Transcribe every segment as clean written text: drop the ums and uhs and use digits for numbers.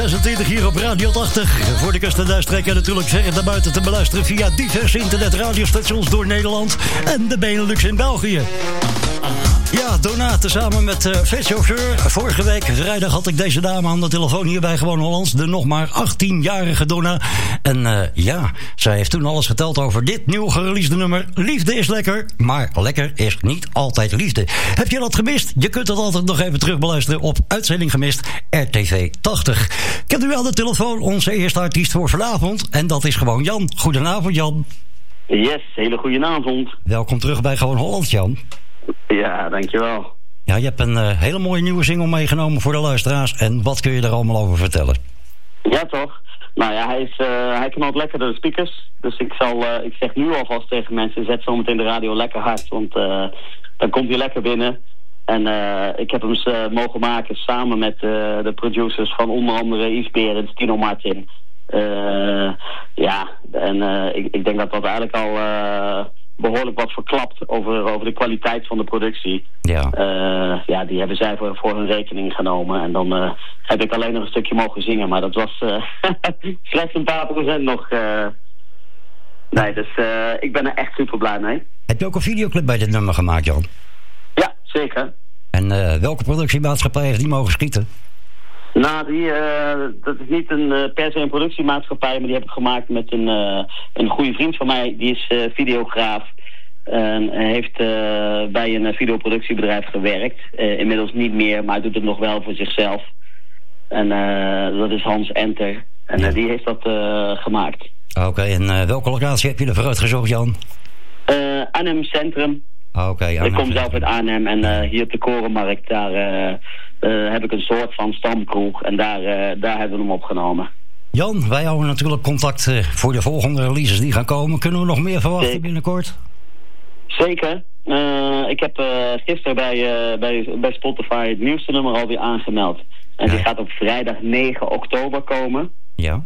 26 hier op Radio 80. Voor de kust en duistrek en natuurlijk ver naar buiten te beluisteren via diverse internetradiostations door Nederland en de Benelux in België. Ja, Donna tezamen met Vet Chauffeur. Vorige week vrijdag had ik deze dame aan de telefoon hier bij Gewoon Hollands. De nog maar 18-jarige Donna. En ja, zij heeft toen alles verteld over dit nieuw gereleasede nummer. Liefde is lekker, maar lekker is niet altijd liefde. Heb je dat gemist? Je kunt het altijd nog even terugbeluisteren op Uitzending Gemist RTV 80. Ik heb nu aan de telefoon onze eerste artiest voor vanavond. En dat is gewoon Jan. Goedenavond, Jan. Yes, hele goedenavond. Welkom terug bij Gewoon Hollands, Jan. Ja, dankjewel. Ja, je hebt een hele mooie nieuwe single meegenomen voor de luisteraars. En wat kun je er allemaal over vertellen? Ja, toch? Nou ja, hij knalt lekker door de speakers. Dus ik zeg nu alvast tegen mensen, zet zometeen de radio lekker hard. Want dan komt hij lekker binnen. En ik heb hem mogen maken samen met de producers van onder andere Yves Berends, Tino Martin. Ja, en ik denk dat eigenlijk al behoorlijk wat verklapt over de kwaliteit van de productie. Ja. Ja, die hebben zij voor hun rekening genomen. En dan heb ik alleen nog een stukje mogen zingen. Maar dat was slechts een paar procent nog. Nee, dus ik ben er echt super blij mee. Heb je ook een videoclip bij dit nummer gemaakt, Jan? Ja, zeker. En welke productiemaatschappij heeft die mogen schieten? Nou, dat is niet per se een productiemaatschappij, maar die heb ik gemaakt met een goede vriend van mij. Die is videograaf en heeft bij een videoproductiebedrijf gewerkt. Inmiddels niet meer, maar hij doet het nog wel voor zichzelf. En dat is Hans Enter. En die heeft dat gemaakt. Oké, en welke locatie heb je ervoor uitgezocht, Jan? Arnhem Centrum. Ik kom zelf uit Arnhem en hier op de Korenmarkt, daar heb ik een soort van stamkroeg en daar hebben we hem opgenomen. Jan, wij houden natuurlijk contact voor de volgende releases die gaan komen. Kunnen we nog meer verwachten binnenkort? Zeker. Ik heb gisteren bij Spotify het nieuwste nummer alweer aangemeld. En die gaat op vrijdag 9 oktober komen. Ja.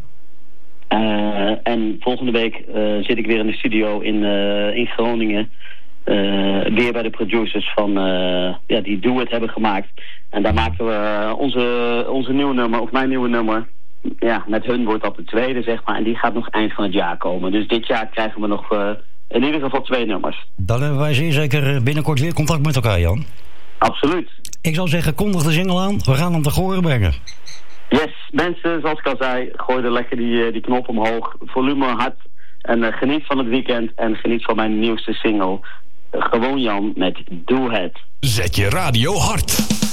En volgende week zit ik weer in de studio in Groningen. Weer bij de producers van die Do It hebben gemaakt. En daar maken we onze nieuwe nummer, of mijn nieuwe nummer. Ja, met hun wordt dat de tweede, zeg maar. En die gaat nog eind van het jaar komen. Dus dit jaar krijgen we nog in ieder geval 2 nummers. Dan hebben wij zeer zeker binnenkort weer contact met elkaar, Jan. Absoluut. Ik zou zeggen, kondig de single aan. We gaan hem te horen brengen. Yes, mensen, zoals ik al zei, gooi er lekker die knop omhoog. Volume hard. En geniet van het weekend en geniet van mijn nieuwste single. Gewoon Jan met Do Het. Zet je radio hard.